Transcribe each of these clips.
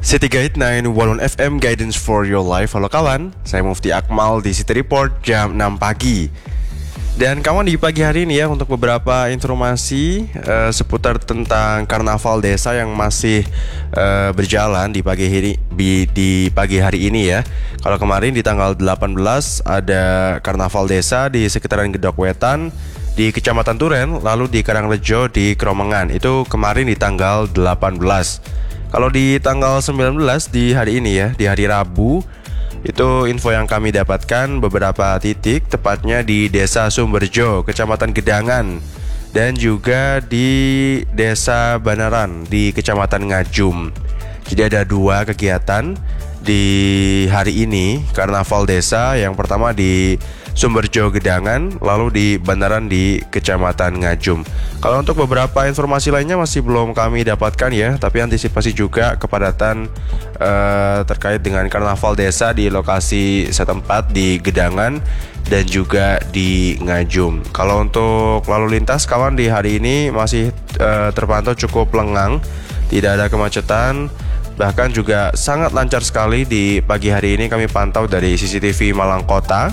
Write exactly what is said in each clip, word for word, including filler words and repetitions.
City Guide sembilan satu F M Guidance for your life. Halo kawan, saya Mufti Akmal di City Report jam enam pagi. Dan kawan, di pagi hari ini ya, untuk beberapa informasi uh, seputar tentang karnaval desa yang masih uh, berjalan di pagi hari di, di pagi hari ini ya. Kalau kemarin di tanggal delapan belas ada karnaval desa di sekitaran Gedok Wetan di Kecamatan Turen, lalu di Karangrejo di Kromengan. Itu kemarin di tanggal delapan belas. Kalau di tanggal sembilan belas di hari ini ya, di hari Rabu, itu info yang kami dapatkan beberapa titik, tepatnya di Desa Sumberjo, Kecamatan Gedangan, dan juga di Desa Banaran di Kecamatan Ngajum. Jadi ada dua kegiatan di hari ini, karnaval desa. Yang pertama di Sumberjo Gedangan, lalu di Banaran di Kecamatan Ngajum. Kalau untuk beberapa informasi lainnya masih belum kami dapatkan ya, tapi antisipasi juga kepadatan uh, terkait dengan karnaval desa di lokasi setempat di Gedangan dan juga di Ngajum. Kalau untuk lalu lintas kawan, di hari ini masih uh, terpantau cukup lengang, tidak ada kemacetan. Bahkan juga sangat lancar sekali di pagi hari ini kami pantau dari C C T V Malang Kota.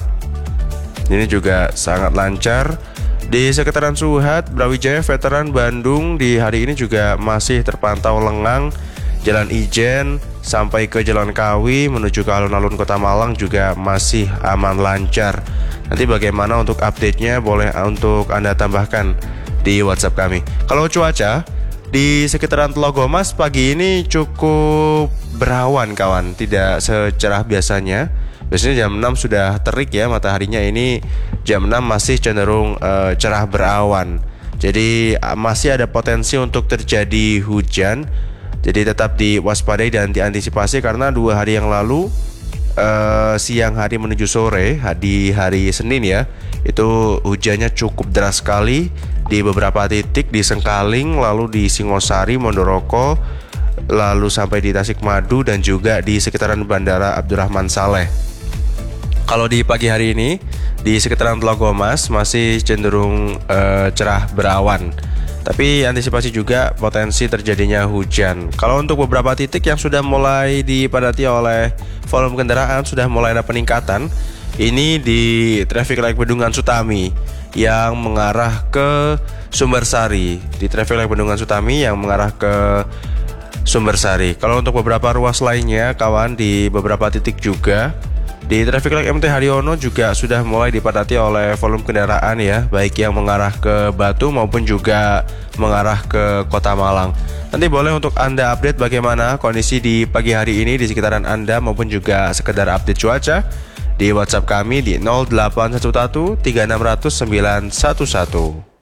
Ini juga sangat lancar. Di sekitaran Suhat, Brawijaya, Veteran, Bandung di hari ini juga masih terpantau lengang. Jalan Ijen sampai ke Jalan Kawi menuju ke alun-alun Kota Malang juga masih aman lancar. Nanti bagaimana untuk update-nya boleh untuk Anda tambahkan di WhatsApp kami. Kalau cuaca di sekitaran Telogomas pagi ini cukup berawan kawan, tidak secerah biasanya. Biasanya jam enam sudah terik ya mataharinya, ini jam enam masih cenderung uh, cerah berawan. Jadi uh, masih ada potensi untuk terjadi hujan. Jadi tetap diwaspadai dan diantisipasi, karena dua hari yang lalu uh, siang hari menuju sore di hari Senin ya, itu hujannya cukup deras sekali di beberapa titik di Sengkaling, lalu di Singosari, Mondoroko, lalu sampai di Tasikmadu dan juga di sekitaran Bandara Abdurrahman Saleh. Kalau di pagi hari ini di sekitaran Telogomas masih cenderung uh, cerah berawan, tapi antisipasi juga potensi terjadinya hujan. Kalau untuk beberapa titik yang sudah mulai dipadati oleh volume kendaraan, sudah mulai ada peningkatan. Ini di traffic light Bendungan Sutami yang mengarah ke Sumbersari, di traffic light Bendungan Sutami yang mengarah ke Sumbersari. Kalau untuk beberapa ruas lainnya kawan, di beberapa titik juga di traffic light M T Haryono juga sudah mulai dipadati oleh volume kendaraan ya, baik yang mengarah ke Batu maupun juga mengarah ke Kota Malang. Nanti boleh untuk Anda update bagaimana kondisi di pagi hari ini di sekitaran Anda, maupun juga sekedar update cuaca di WhatsApp kami di nol delapan satu satu tiga enam nol nol sembilan satu satu.